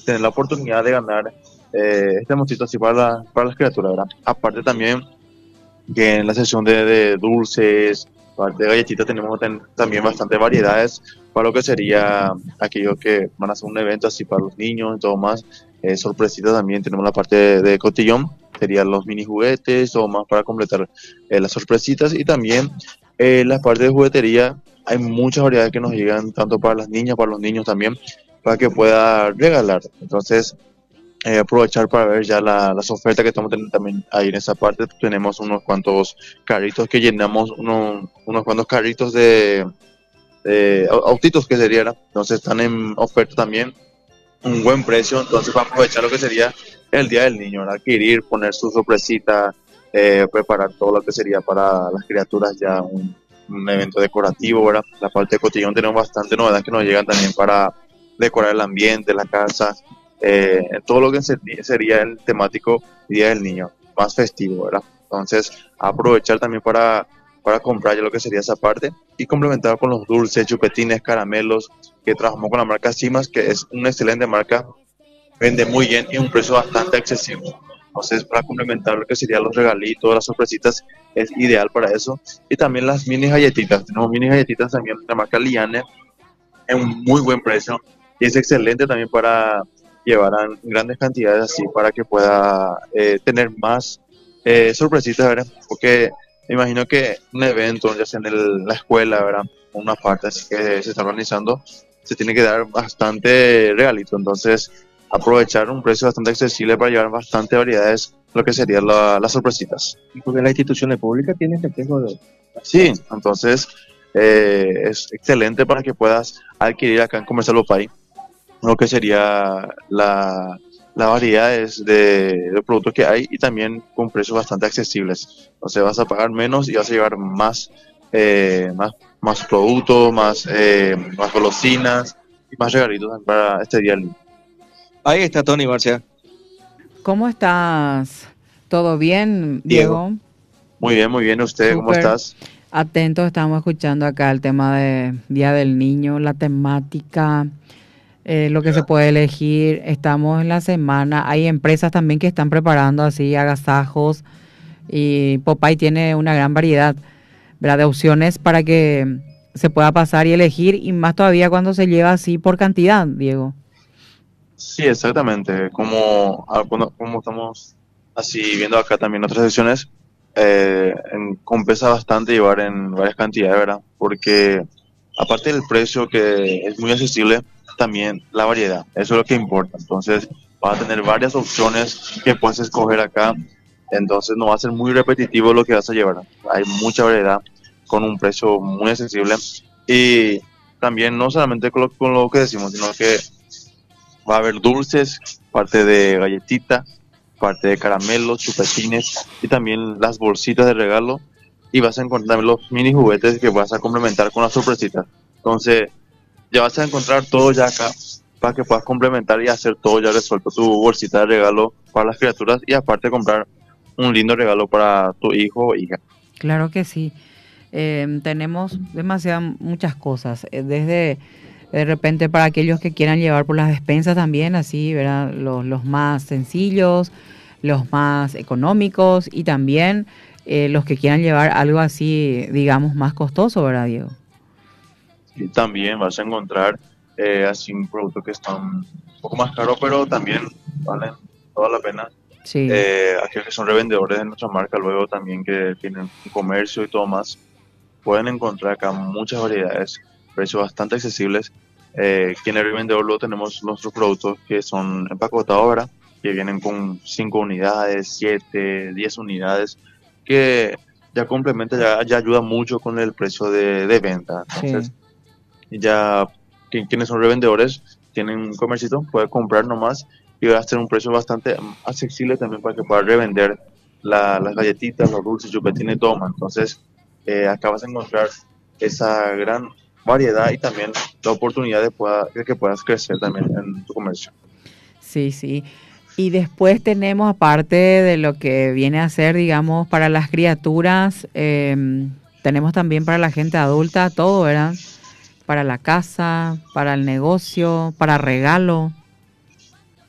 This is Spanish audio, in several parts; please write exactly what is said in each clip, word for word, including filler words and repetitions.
tener la oportunidad de ganar eh, este mostito así para, la- para las criaturas, ¿verdad? Aparte también que en la sección de, de dulces, aparte de galletitas, tenemos ten- también bastantes variedades para lo que sería aquellos que van a hacer un evento así para los niños y todo más. Eh, sorpresitas también, tenemos la parte de, de cotillón, serían los mini juguetes o más para completar eh, las sorpresitas y también eh, la parte de juguetería. Hay muchas variedades que nos llegan tanto para las niñas, para los niños también, para que pueda regalar. Entonces, eh, aprovechar para ver ya la- las ofertas que estamos teniendo también ahí en esa parte. Tenemos unos cuantos carritos que llenamos, uno- unos cuantos carritos de, de au- autitos que serían, ¿no? Entonces están en oferta también, un buen precio, entonces para aprovechar lo que sería el Día del Niño, ¿verdad? Adquirir, poner su sorpresita, eh, preparar todo lo que sería para las criaturas ya un, un evento decorativo, ¿verdad? La parte de cotillón tenemos bastante novedades que nos llegan también para decorar el ambiente, la casa, eh, en todo lo que se- sería el temático Día del Niño, más festivo, ¿verdad? Entonces aprovechar también para, para comprar ya lo que sería esa parte y complementar con los dulces, chupetines, caramelos, que trabajamos con la marca Simas, que es una excelente marca, vende muy bien y un precio bastante accesible. Entonces, para complementar lo que serían los regalitos, las sorpresitas, es ideal para eso. Y también las mini galletitas. Tenemos mini galletitas también de la marca Liane en un muy buen precio y es excelente también para llevar a grandes cantidades así para que pueda eh, tener más eh, sorpresitas, ¿verdad? Porque me imagino que un evento, ya sea en el- la escuela, ¿verdad? Una parte así que se está organizando, se tiene que dar bastante regalito, entonces aprovechar un precio bastante accesible para llevar bastante variedades, lo que serían la- las sorpresitas. Porque las instituciones públicas tienen que tener de... Sí, entonces eh, es excelente para que puedas adquirir acá en Comercial Opay lo que sería la, la variedades de, de productos que hay y también con precios bastante accesibles. O sea, vas a pagar menos y vas a llevar más, eh, más, más productos, más, eh, más golosinas y más regalitos para este día. Ahí está Tony Marcia. ¿Cómo estás? ¿Todo bien, Diego, Diego? muy bien, muy bien. ¿Usted cómo Súper estás? atentos, estamos escuchando acá el tema de Día del Niño, la temática, eh, lo que se puede elegir. Estamos en la semana, hay empresas también que están preparando así agasajos y Popeye tiene una gran variedad, ¿verdad? De opciones para que se pueda pasar y elegir y más todavía cuando se lleva así por cantidad, Diego. Sí, exactamente. Como, ah, cuando- como estamos así viendo acá también otras secciones, eh, en- compensa bastante llevar en varias cantidades, ¿verdad? Porque aparte del precio que es muy accesible, también la variedad. Eso es lo que importa. Entonces, vas a tener varias opciones que puedes escoger acá. Entonces, no va a ser muy repetitivo lo que vas a llevar. Hay mucha variedad con un precio muy accesible. Y también no solamente con lo, con lo que decimos, sino que va a haber dulces, parte de galletita, parte de caramelos, chupetines y también las bolsitas de regalo. Y vas a encontrar los mini juguetes que vas a complementar con las sorpresitas. Entonces, ya vas a encontrar todo ya acá para que puedas complementar y hacer todo ya resuelto tu bolsita de regalo para las criaturas y aparte comprar un lindo regalo para tu hijo o hija. Claro que sí. Eh, tenemos demasiadas, muchas cosas, eh, desde de repente para aquellos que quieran llevar por las despensas también, así, ¿verdad? Los, los más sencillos, los más económicos y también eh, los que quieran llevar algo así, digamos, más costoso, ¿verdad, Diego? Y también vas a encontrar eh, así un producto que están un poco más caro, pero también valen toda la pena. Sí, Eh, aquellos que son revendedores de nuestra marca, luego también que tienen un comercio y todo más, pueden encontrar acá muchas variedades, precios bastante accesibles. Eh, quien es revendedor, luego tenemos nuestros productos que son empacotados ahora, que vienen con cinco unidades, siete diez unidades, que ya complementa, ya, ya ayuda mucho con el precio de, de venta. sí. Entonces, ya quien- quienes son revendedores tienen un comercito, puede comprar nomás y va a tener un precio bastante mm, accesible también para que pueda revender la- las galletitas, los dulces, chupetines y todo más. Entonces, eh, acá vas a encontrar esa gran variedad y también la oportunidad de, pueda- de que puedas crecer también en tu comercio. Sí, sí. Y después tenemos, aparte de lo que viene a ser, digamos, para las criaturas, em, tenemos también para la gente adulta todo, ¿verdad? Para la casa, para el negocio, para regalo.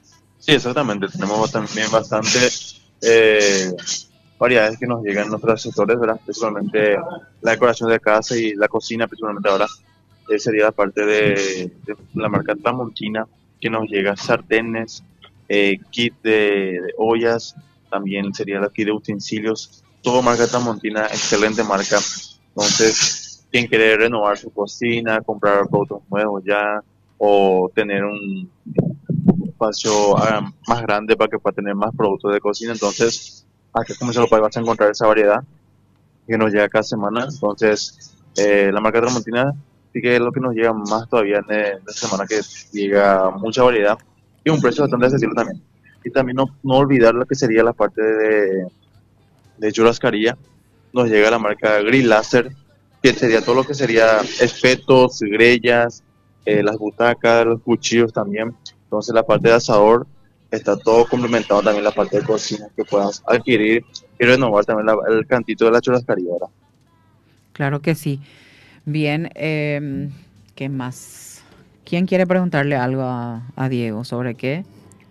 Sí, exactamente. Tenemos también bastante eh, variedades que nos llegan en nuestros sectores, ¿verdad? Principalmente la decoración de casa y la cocina, principalmente ahora. Eh, sería la parte de, de la marca Tramontina, que nos llega sartenes, eh, kit de, de ollas, también sería la kit de utensilios, todo marca Tramontina, excelente marca. Entonces, quien quiere renovar su cocina, comprar productos nuevos ya, o tener un espacio ah, más grande para que pueda tener más productos de cocina, entonces, acá como se lo puede, vas a encontrar esa variedad que nos llega cada semana. Entonces, eh, la marca Tramontina sí que es lo que nos llega más todavía en, eh, esta semana, que llega mucha variedad y un precio bastante accesible también. Y también no, no olvidar lo que sería la parte de, de churrascaría. Nos llega la marca Grill Láser, que sería todo lo que sería espetos, grellas, eh, las butacas, los cuchillos también. Entonces la parte de asador está todo complementado, también la parte de cocina que puedas adquirir y renovar también la- el cantito de la churrascaría, ¿verdad? Claro que sí. Bien, eh, ¿qué más? ¿Quién quiere preguntarle algo a, a Diego sobre qué?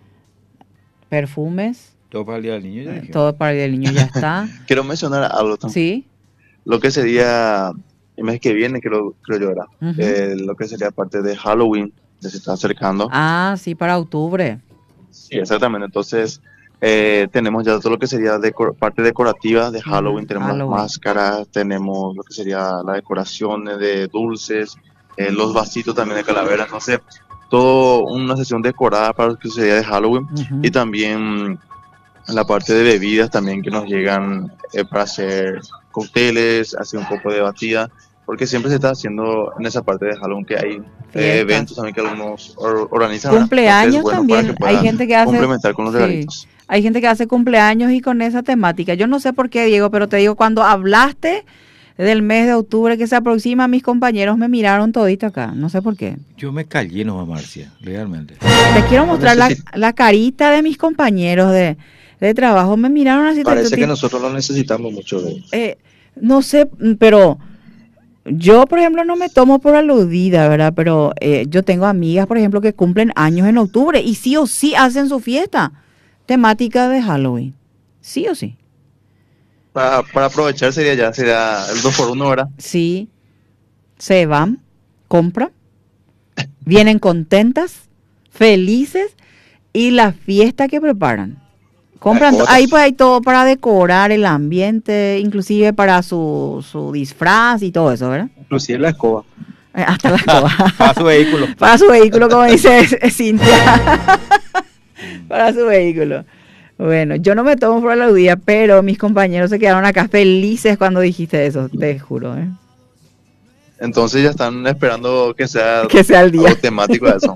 ¿Perfumes? Todo para el día del niño, ya Eh, dije. todo para el niño ya está. Quiero mencionar algo también. ¿Sí? Lo que sería el mes que viene, creo, creo yo, ¿verdad? Ujú. Eh, lo que sería parte de Halloween, que se está acercando. Ah, sí, para octubre. Sí, exactamente. Entonces, eh, tenemos ya todo lo que sería decor- parte decorativa de Halloween. Ujú, Tenemos las Halloween. máscaras, tenemos lo que sería las decoraciones de dulces, eh, los vasitos también de calavera. Entonces, todo una sesión decorada para lo que sería de Halloween. Ujú. Y también la parte de bebidas también que nos llegan eh, para hacer cócteles, hacer un poco de batida, porque siempre se está haciendo en esa parte de Halloween que hay eh, Fiestas. eventos también que algunos or- organizan, ¿verdad? Entonces, Cumpleaños bueno, para que también. Hay pueda gente que hace, complementar con los sí, regalitos. hay gente que hace cumpleaños y con esa temática. Yo no sé por qué, Diego, pero te digo, cuando hablaste del mes de octubre que se aproxima, mis compañeros me miraron todito acá. No sé por qué. Yo me callé nomás, Marcia, realmente. Te quiero mostrar la, necesito- la carita de mis compañeros de, de trabajo. Me miraron así. te- Parece te- que nosotros no necesitamos mucho de eso. eh, no sé, pero yo, por ejemplo, no me tomo por aludida, ¿verdad? Pero eh, yo tengo amigas, por ejemplo, que cumplen años en octubre y sí o sí hacen su fiesta temática de Halloween. Sí o sí. Para, para aprovechar sería ya, sería el dos por uno, ¿verdad? Sí, se van, compran, vienen contentas, felices y la fiesta que preparan. Compran, Las cuotas. ahí pues hay todo para decorar el ambiente, inclusive para su, su disfraz y todo eso, ¿verdad? Inclusive la escoba. Eh, Hasta las cosas. Para su vehículo. Para su vehículo, como dice Cintia. Para su vehículo. Bueno, yo no me tomo por la día, pero mis compañeros se quedaron acá felices cuando dijiste eso, te juro, ¿eh? Entonces ya están esperando que sea, Que sea el día. algo temático de eso.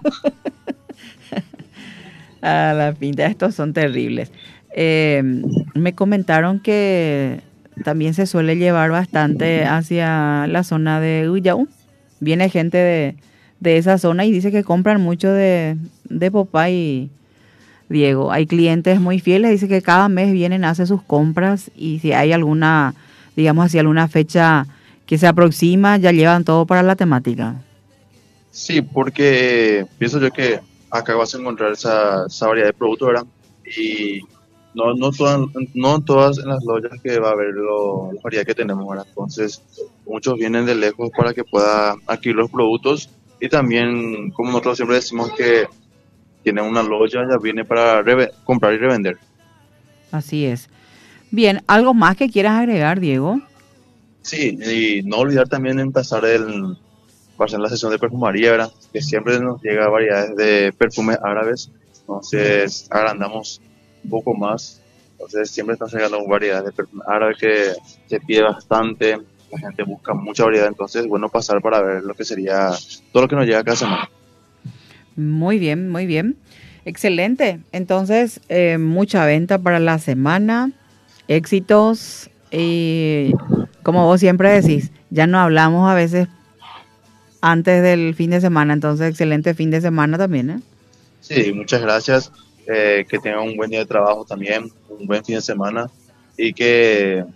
A la pinta, estos son terribles. Eh, me comentaron que también se suele llevar bastante hacia la zona de Ullaú. Viene gente de, de esa zona y dice que compran mucho de, de Popeye, Diego. Hay clientes muy fieles, dice que cada mes vienen, hacen sus compras y si hay alguna, digamos así, alguna fecha que se aproxima, ya llevan todo para la temática. Sí, porque pienso yo que acá vas a encontrar esa, esa variedad de productos, ¿verdad? Y no, no, todas, no todas en las loyas que va a haber lo, la variedad que tenemos, ¿verdad? Entonces, muchos vienen de lejos para que pueda adquirir los productos y también, como nosotros siempre decimos que tienen una loya, ya viene para reve- comprar y revender. Así es. Bien, ¿algo más que quieras agregar, Diego? Sí, y no olvidar también empezar el, para hacer la sesión de perfumería, ¿verdad? Que siempre nos llega variedades de perfumes árabes, entonces agrandamos un poco más, entonces siempre están llegando variedades de perfumes árabes que se pide bastante, la gente busca mucha variedad, entonces bueno pasar para ver lo que sería todo lo que nos llega cada semana. Muy bien, muy bien. Excelente. Entonces, eh, mucha venta para la semana, éxitos y como vos siempre decís, ya no hablamos a veces antes del fin de semana, entonces excelente fin de semana también, ¿eh? Sí, muchas gracias, eh, que tengan un buen día de trabajo también, un buen fin de semana y que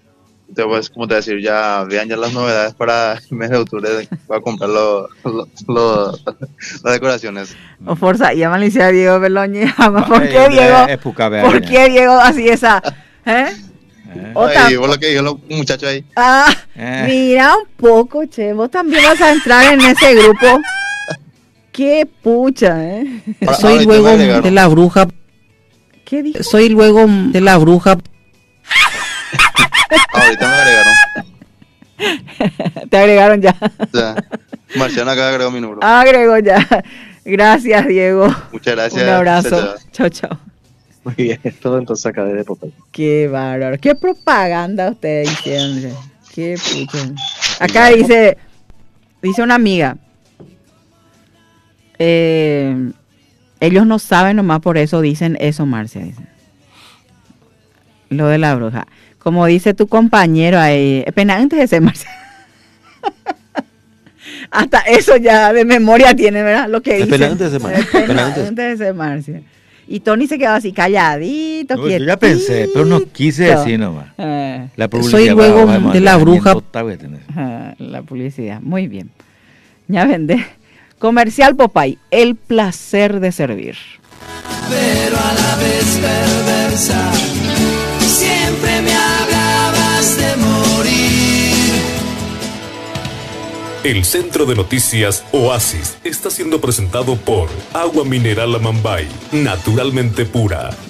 Entonces, como te decir, ya vean ya las novedades para el mes de octubre, para comprar lo, lo, lo, las decoraciones. O forza, y a Malicia Diego Beloñi, ¿por Eh, qué eh, Diego? eh, puca, vea, ¿Por vea. qué Diego así esa? ¿Eh? Eh, O Ay, tam- vos lo que dijo los muchachos ahí. Ah, Eh. mira un poco, che, vos también vas a entrar en ese grupo. Qué pucha, ¿eh? Ahora- Soy ahorita luego me agregaron. de la bruja. ¿Qué dijo? Soy luego de la bruja. Ahorita me agregaron. Te agregaron ya. O sea, Marciano acá agregó mi número. Agrego ya. Gracias, Diego. Muchas gracias. Un abrazo. Chao, chao. Chao, chao. Muy bien, todo entonces acá de Popeye. Qué bárbaro. Qué propaganda ustedes hicieron. Qué pucha. Acá dice, dice una amiga. Eh, ellos no saben nomás, por eso dicen eso, Marcia. Dice. Lo de la bruja. Como dice tu compañero ahí, pena antes de ser Marcia. Hasta eso ya de memoria tiene, ¿verdad? Lo que dice. Espera antes de ser Marcia. Espera Espera antes. antes de ser Marcia. Y Tony se quedó así calladito, No, yo quietito. ya pensé, pero no quise decir nomás. Eh, La publicidad. soy luego va- va- de la va- bruja. total voy a tener. Ah, la publicidad, muy bien. Ya vende. Comercial Popeye, el placer de servir. Pero a la vez perversa, siempre me hablabas de morir. El Centro de Noticias Oasis está siendo presentado por Agua Mineral Amambay, naturalmente pura.